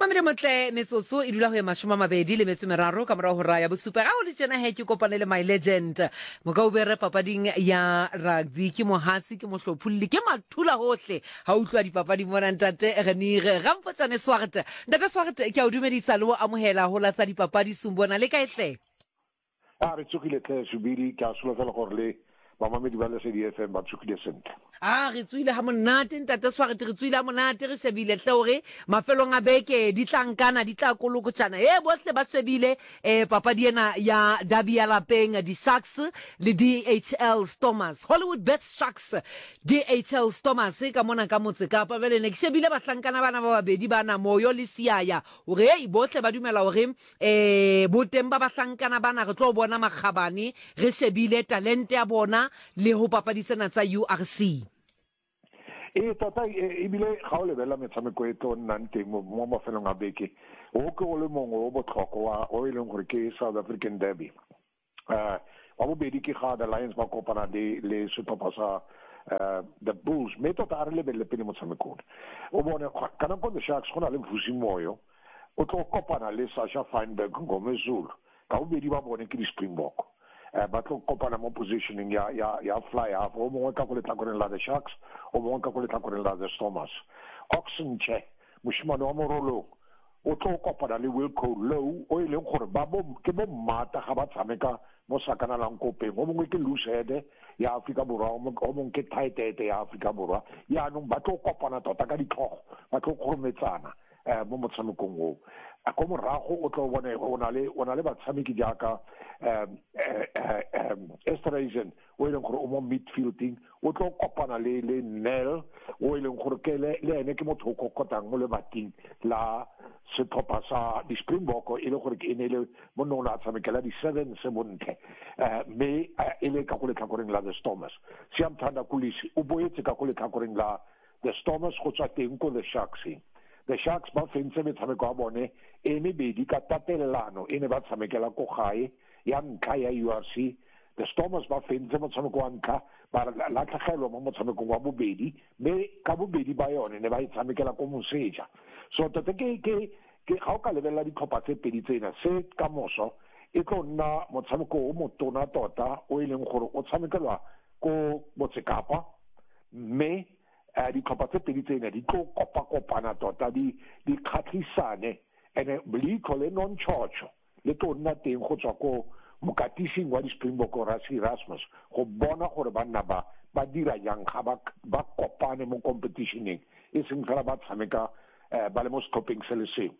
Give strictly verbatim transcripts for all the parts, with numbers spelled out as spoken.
Mamele motle metsotso e dula go ya mashoma mabedi le metso meraro ka morago go raya bosupa ga o le tsena he ke kopane le my legend moka o bere papading ya rugby ke mohasi ke mohlophulli ke mathula hohle ha utlwa dipapadi mona ntate Renire ga mfotsane Swart ntate Swart ke a o dumedisa le o amohela ho latsa dipapadi sumbona le kaehle a re tsukile tle subiri ka solofela gore le mama me di ba le se di F M ba tsukile sentle ah re tswile ha monate ntate Swart re tswile ha monate re shebile tle hore mafelong a beke di tlankana di tla kolokotshana e bohle ba shebile eh papadi ena ya derby ya lapeng di Sharks le D H L Stormers Hollywood Bets Sharks D H L Stormers ka mona ka motse ka pa bele ne ke shebile ba tlankana bana ba babedi bana moyo le siaya hore e bohle ba dumela hore eh boteng ba ba tlankana bana re tlo bona makgabane re shebile talente ya bona le ho papaditsena tsa U R C e tota e bile ga o lebela metshameko e tlo nnang teng mo mafelong a beke o ke o le mongwe o botlhoko wa o ileng gore ke South African Derby uh wa bobedi ke ga the Lions ba kopana le le setlhopha sa uh the Bulls me tota a re lebelle pele motshameko o bone kana go the Sharks go na le Vusi Moyo o tlo kopana le Sasha Feinberg ngomezulu ka bobedi ba bone ke di Springbok Uh, ba tlo kopana mo positioning ya ya ya fly half o mongwe ka go le tlakoreng la the Sharks o mongwe ka go le tlakoreng la the Stormers Oxenche moshimane wa morolo o tlo kopana le Wilco Low o ile gore ba bo ke bo mmata ga ba tshameka mo sakana lang kopeng o mongwe ke loose head ya Afrika Borwa o mongwe ke tight head ya Afrika Borwa ya no ba tlo kopana tota ka ditlhogo ba tlo gorometsana eh mo motshamekong o a go morago o tlo bone o na le o na le batshameki jaaka um um Esterhazy o ile gore o mo midfielding o tlo kopana le le Nel o ile gore ke le le ene ke motho go kotang mo le bating la setlhopha sa di Springbok ile gore ke ene le mo no la tshamekela di seven se bontle eh me ile ka go le tlakoreng la the Stormers Siamthanda Kolisi o boetse ka go le tlakoreng la the Stormers go tswa teng ko the Sharks the Sharks ba fentse metshameko a bone e mebedi ka tatelelano e ne ba tshamekela go gae ya ntlha ya U R C the Stormers ba fentse motshameko wa ntlha ba latlhegelwa mo motshamekong wa bobedi mme ka bobedi ba yone ne ba itshamekela go moseja so tota ke ke ke ga o ka lebella ditlhopha tse pedi tsena se ka moso e tlo nna motshameko o motona tota o ileng gore o tshamekelwa go Motsekapa mme a di tlhopha tse pedi tsena di tlo kopa kopana tota di di kgatlhisane ene bliko le non chocho le tlo nna teng go tswa ko mokatising wa di Springbok Rassie Erasmus go bona gore banna ba ba dira yang ga ba ba kopane mo competitioneng e seng fela ba tshameka ba le mo stopping se le sengwe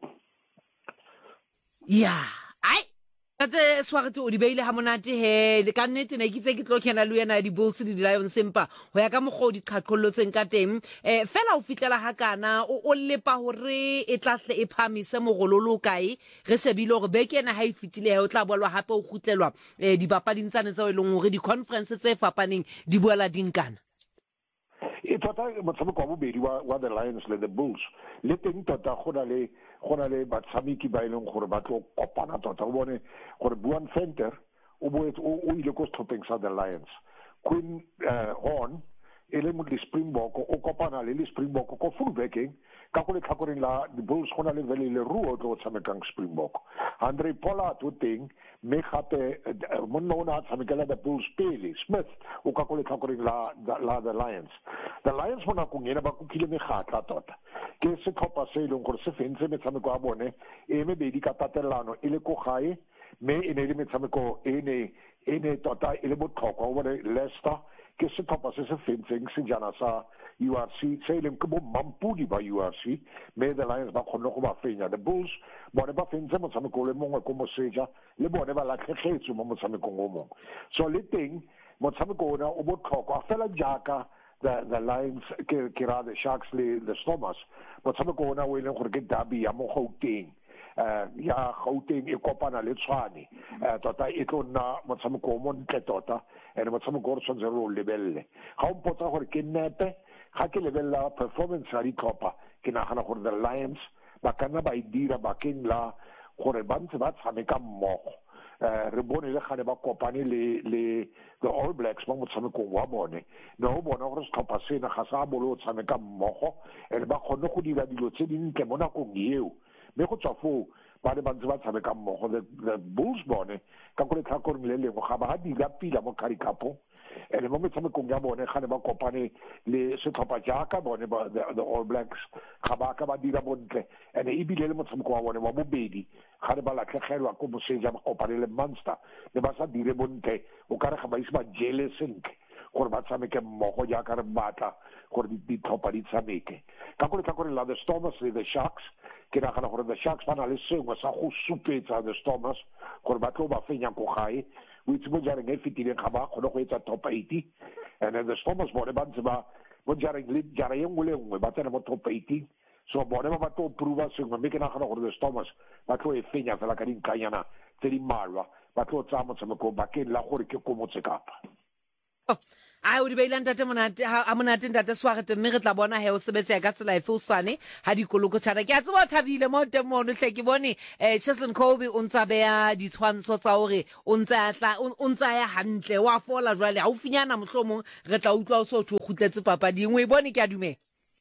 ya ai Ate Swart o di beile ha monate he le ka nnete ne ke tse ke tlo kena le yena di Bulls di Lions empa ho ya ka moggo di qhaqhollotseng ka teng eh fela o fitlela ha kana o lepa hore e tlahle e phamise mogololo kae re shebile hore beke ena ha e fitile he o tla bolwa hape o khutlelwa eh di bapading tsane tsa o leng hore di conference tse fapaneng di buela dinkana e tota motshameko wa bobedi wa wa the Lions le the Bulls le teng tota go na le go na le batshameki ba ileng gore ba tlo kopana tota o bone gore Buan Venter o boetse o ile go stopping sa the Lions Quinn uh, Horn ele mo di Springbok o kopana le le Springbok ko fullbacking ka go le tlhakoreng la the Bulls go na le vele le ruo tlo tshamekang Springbok Andre Pollard o teng me gape mo nona tshamekela the Bulls pele Smith o ka go le tlhakoreng la la the Lions the Lions bona go ngena ba kukile megatla tota ke se tlhopha se ileng gore se fentse metshameko a bone e mebedi ka tatelano ile go gae me e ne le metshameko e ne e ne tota ile botlhokwa o bone Leicester ke se tlhopha se se fentseng se jana sa U R C se ileng ke bo mampudi ba U R C me the Lions ba kgonne go ba fenya the Bulls bone ba fentse motshameko le mongwe ko moseja le bone ba latlhegetse mo motshamekong o mongwe so le teng motshameko ona o botlhokwa fela jaaka the the Lions ke ke ra the Sharks le the Stormers motshameko ona o ileng gore ke derby ya mo Gauteng uh ya Gauteng e kopana le Tshwane uh tota e tlo nna motshameko o montle tota ene motshameko o tshwanetse re o lebelle ga o mpotsa gore ke nepe ga ke lebella performance ya ditlhopha ke nagana gore the Lions ba kana ba e dira bakeng la gore ba ntse ba tshameka mmogo uh re bone le gane ba kopane le le the All Blacks ba motshamekong wa bone no bona gore setlhopha sena ga sa bolo o tshameka mmogo ene ba kgone go dira dilo tse dintle mo nakong eo mme go tswa foo ba le bantse ba tshameka mmogo the Bulls bone ka go le tlhakoreng le lengwe ga ba dira pila mo Currie Cup ene mo metshamekong ya bone ga ne ba kopane le setlhopha jaaka bone ba the All Blacks ga ba ka ba dira bontle ene e bile le motshameko wa bone wa bobedi ga ne ba latlhegelwa ko moseja ba kopane le Munster le ba sa dire bontle o ka re ga ba ise ba jele sentle gore ba tshameke mmogo jaaka re batla gore ditlhopha di tshameke ka go le tlhakoreng la the Stormers le the Sharks ke nagana gore the Sharks ba na le sengwe sa go supetsa the Stormers gore ba tlo ba fenya ko gae o itse mo jareng e fetileng ga ba kgone go etsa top eighty and then the Stormers bone ba ntse ba mo jareng le jara e nngwe le nngwe ba tsena mo top eighty so bone ba ba tlo prova sengwe mme ke nagana gore the Stormers ba tlo e fenya fela ka dintlhanyana tse di mmalwa ba tlo tsaya motshameko bakeng la gore ke ko Motse Kapa. ai o di beila ntate monate ha monate ntate Swart mme re tla bona he o sebetsa ka tsela e fosane ha dikoloko tshana ke a tseba thabile mo temono hle ke bone eh Cheslin Colby o ntsa bea ditshwantsho tsa hore o ntsa tla o ntsa ya hantle wa fola jwale ha o finyana mohlomong re tla utlwa o so go khutletse papadi ngwe e bone ke a dumela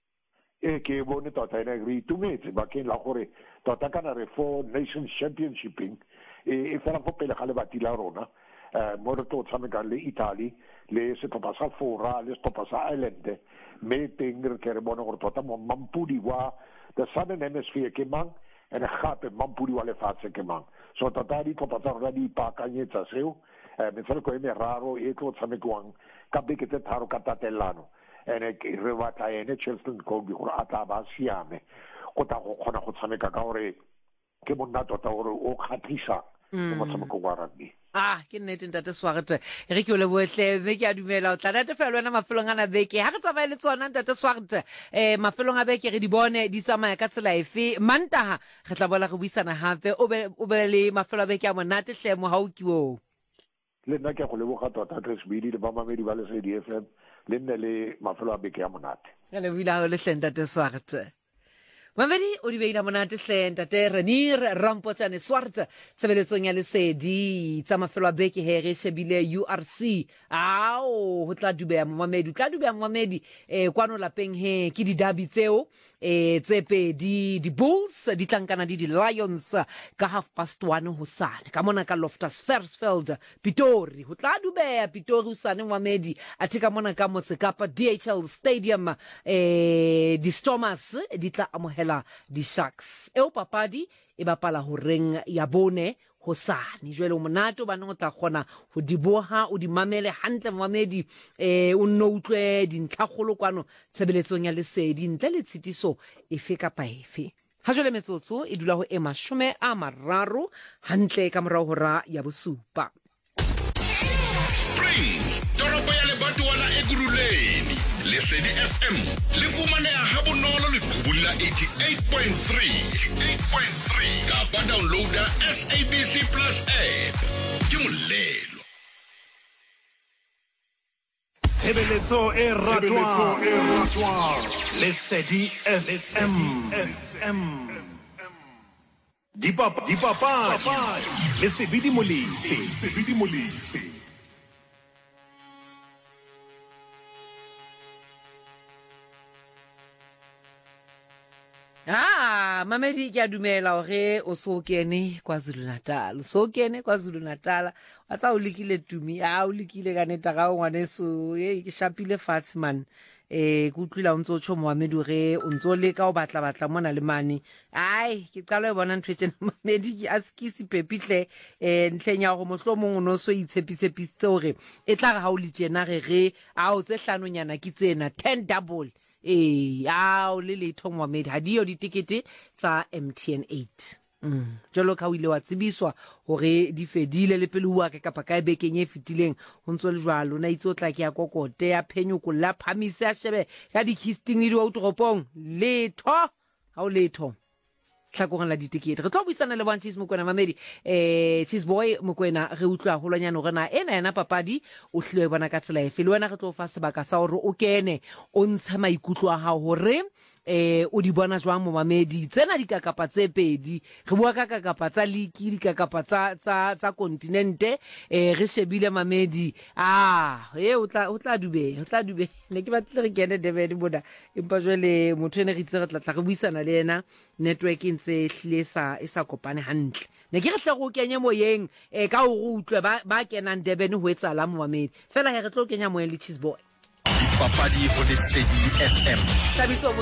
e ke bone tota ene re itumetse bakeng la gore tota kana re for Nations Championshiping e fela go pele ga le batila rona eh mo re tlo tshameka le Italy le setlhopha sa Fora le setlhopha sa Ireland mme teng re ke re bona gore tota mampudi wa the Southern Hemisphere ke mang ene gape mampudi wa lefatshe ke mang so tota ditlhopha tsa rona di ipaakanyetsa seo eh metshameko e meraro e tlo tshamekiwang ka beke tse tharo ka tatelano ene re batla ene Cheslin Colby gore a tla ba siame go ta go kgona go tshameka ka gore ke monna tota gore o kgatlisa mo motshamekong wa rugby. Ah, ke nnete ntate Swart re ke o le bohle mme ke a dumela o tla natefela wena mafelong a na beke ha re tsamaye le tsona ntate Swart eh mafelong a beke re di bone di tsamaya ka tsela efe Mantaha re tla bola re buisana hape o be o be le mafelo a beke a monate hle mo haukiwo le nna ke go leboga tota Tresbidi le ba mamedi ba le C D F M le nne le mafelo a beke a monate ya le bila le hle ntate Swart Mamedi o di beila monate hle ntate Renir Rampotsane Swart tshebeletsong ya lesedi tsa mafelo a beke he re shebile U R C ao ho tla dubeya Mamedi tla dubeya Mamedi eh kwano lapeng he ke di derby tseo eh tsepe di di Bulls di tlankana di di Lions ka half past one hosane ka mona ka Loftus Versfeld Pitori ho tla dubeya Pitori usane Mamedi atika mona ka Motse Kapa D H L Stadium eh di Stormers di tla amohela di Sharks eo papadi e bapala ho reng ya bone hosane jwale o monate o bana o tla kgona ho diboha o di mamele hantle Mamedi eh o nno utlwe dintlhagolo kwano tshebeletsong ya lesedi ntle le tshitiso efe kapa efe ha jwale metsotso e dula ho ema shome a mararo hantle ka morao hora ya bosupa Springs toropo ya lebatowa la Ekurhuleni lesedi F M le fumaneha ha bonolo le qhubulla eighty-eight point three eight point three ka downloada S A B C Plus app ke molelo Tshebeletso e ratwang lesedi F M Dipapa dipapa lesedi molefe lesedi molefe Ah, Mamedi ke a dumela hore o so kene KwaZulu Natal. So kene KwaZulu Natal. Wa tsa o likile tumi. Ah, o likile ka neta ga ngwaneso. Eh, ke shapile fatshe man. Eh, ku tlila o ntso tsho Mamedi re o ntso le ka o batla batla mona le mane. Ai, ke qalo e bona ntwe tsena Mamedi ke askisi pepitle eh ntlenya go mohlomong o no so itshepise piste hore e tla ga o le tsena re re a o tse hlanonyana ke tsena ten double. Eh ao le le thong Mamedi ha dio ditikete tsa M T N eight mm jolo ka o ile wa tsebiswa hore di fedile le pele huwa ke kapa ka bekeng e fetileng ho ntso le jwalo na itse o tla ke ya kokote ya phenyo ko la phamise a shebe ka di kisting le di outropong letho ha o letho tlhakong la ditikete re tlo buisana le Bantshisi Mokoena Mamedi eh Cheese Boy Mokoena re utlwa holwanyana rena ena yana papadi o hlile bona ka tsela e fe le wena re tlo fa sebaka sa hore o kene o ntsha maikutlo a hao hore eh o di bona jwang mo mamedi tsena di kakapa tse pedi re bua ka kakapa tsa liki di kakapa tsa tsa tsa kontinente eh re shebile mamedi ah e o tla o tla dube o tla dube ne ke batle re kene Durban bona empa jwale motho ene re itse re tla tla re buisana le yena network intse hlile sa e sa kopane hantle ne ke re tla go kenya moyeng e ka o utlwe ba ba kenang Durban ho etsala mo mamedi fela he re tlo kenya moyeng le cheese boy Papadi for the Lesedi F M. Tabiso